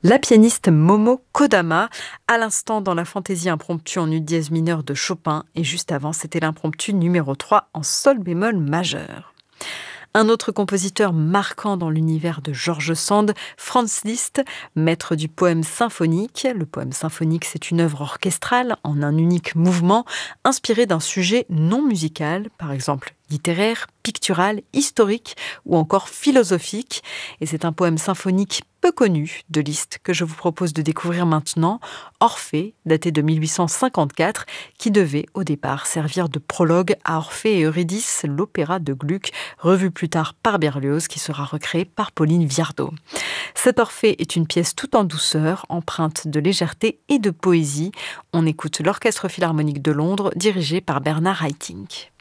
La pianiste Momo Kodama, à l'instant dans la fantaisie impromptue en dièse mineur de Chopin, et juste avant, c'était l'impromptu numéro 3 en sol bémol majeur. Un autre compositeur marquant dans l'univers de George Sand, Franz Liszt, maître du poème symphonique. Le poème symphonique, c'est une œuvre orchestrale en un unique mouvement, inspirée d'un sujet non musical, par exemple littéraire, pictural, historique ou encore philosophique. Et c'est un poème symphonique peu connu de Liszt que je vous propose de découvrir maintenant, Orphée, daté de 1854, qui devait au départ servir de prologue à Orphée et Eurydice, l'opéra de Gluck, revu plus tard par Berlioz, qui sera recréé par Pauline Viardot. Cet Orphée est une pièce tout en douceur, empreinte de légèreté et de poésie. On écoute l'Orchestre Philharmonique de Londres, dirigé par Bernard Haitink.